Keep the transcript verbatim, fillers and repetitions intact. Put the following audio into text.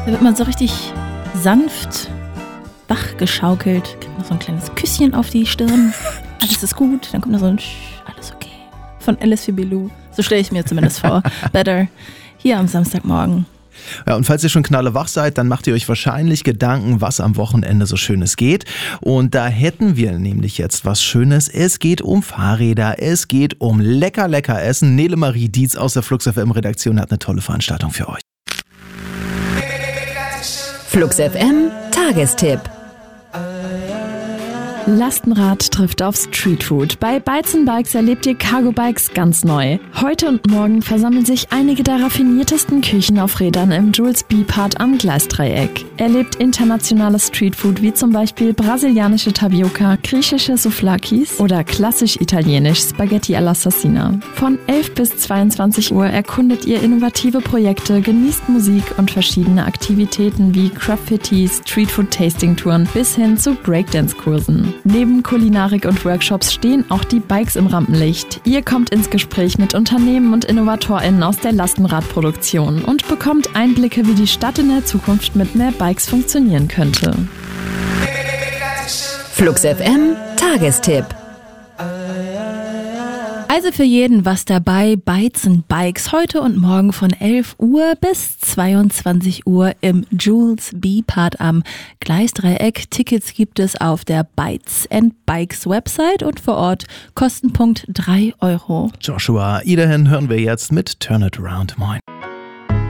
Da wird man so richtig sanft wachgeschaukelt, kriegt noch so ein kleines Küsschen auf die Stirn. Alles ist gut, dann kommt noch so ein Sch, alles okay. Von Alice Fibilou. So stelle ich mir zumindest vor. Better. Hier am Samstagmorgen. Ja, und falls ihr schon knallewach seid, dann macht ihr euch wahrscheinlich Gedanken, was am Wochenende so Schönes geht. Und da hätten wir nämlich jetzt was Schönes. Es geht um Fahrräder, es geht um lecker, lecker Essen. Nele Marie Dietz aus der Flux F M-Redaktion hat eine tolle Veranstaltung für euch. Flux F M Tagestipp. Lastenrad trifft auf Streetfood. Bei Bytes and Bikes erlebt ihr Cargo Bikes ganz neu. Heute und morgen versammeln sich einige der raffiniertesten Küchen auf Rädern im Jules B-Part am Gleisdreieck. Erlebt internationales Streetfood wie zum Beispiel brasilianische Tapioca, griechische Souvlakis oder klassisch italienisch Spaghetti all'Assassina. Von elf bis zweiundzwanzig Uhr erkundet ihr innovative Projekte, genießt Musik und verschiedene Aktivitäten wie Graffiti, Streetfood-Tasting-Touren bis hin zu Breakdance-Kursen. Neben Kulinarik und Workshops stehen auch die Bikes im Rampenlicht. Ihr kommt ins Gespräch mit Unternehmen und InnovatorInnen aus der Lastenradproduktion und bekommt Einblicke, wie die Stadt in der Zukunft mit mehr Bikes funktionieren könnte. Flux F M Tagestipp. Also für jeden was dabei, Bytes and Bikes heute und morgen von elf Uhr bis zweiundzwanzig Uhr im Jules B-Part am Gleisdreieck. Tickets gibt es auf der Bytes and Bikes Website und vor Ort Kostenpunkt drei Euro. Joshua Idahen hören wir jetzt mit Turn It Around. Moin.